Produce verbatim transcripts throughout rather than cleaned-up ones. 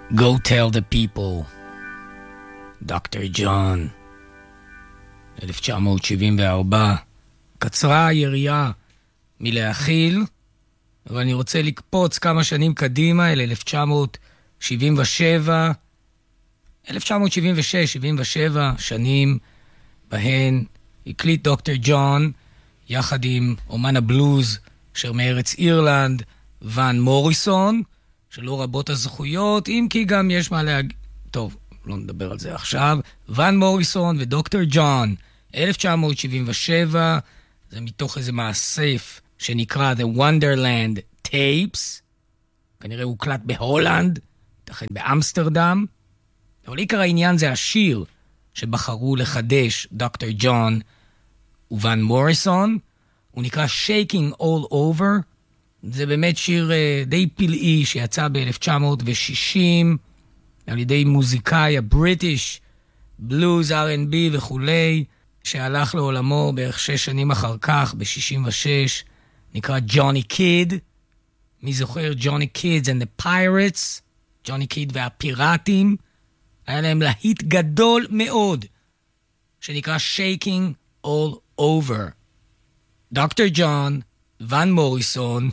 Go tell the people. דוקטור ג'ון. אלף תשע מאות שבעים וארבע. קצרה היריעה מלהכיל, אבל אני רוצה לקפוץ כמה שנים קדימה אל אלף תשע מאות שבעים ושבע. אלף תשע מאות שבעים ושש שבעים ושבע שנים בהן הקליט דוקטור ג'ון יחד עם אומן הבלוז אשר מארץ אירלנד ון מוריסון, שלא רבות הזכויות, אם כי גם יש מה להגיד. טוב, לא נדבר על זה עכשיו. ון מוריסון ודוקטור ג'ון, אלף תשע מאות שבעים ושבע, זה מתוך איזה מאסף שנקרא The Wonderland Tapes, כנראה הוא קלט בהולנד, תכן באמסטרדם, אבל עיקר העניין זה השיר שבחרו לחדש דוקטור ג'ון וון מוריסון, הוא נקרא Shaking All Over, זה באמת שיר uh, די פלאי שיצא ב-אלף תשע מאות ושישים על ידי מוזיקאי הבריטיש, בלוז, אר אנד בי וכולי, שהלך לעולמו בערך שש שנים אחר כך, ב-שישים ושש, נקרא ג'וני קיד. מי זוכר? ג'וני קידס and the Pirates, ג'וני קיד והפיראטים, היה להם להיט גדול מאוד, שנקרא Shaking All Over. דוקטור ג'ון, ון מוריסון,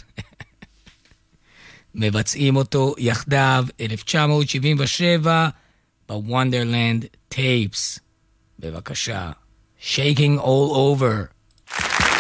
מבצעים אותו יחדיו, אלף תשע מאות שבעים ושבע, ב-Wonderland Tapes. בבקשה, Shaking All Over.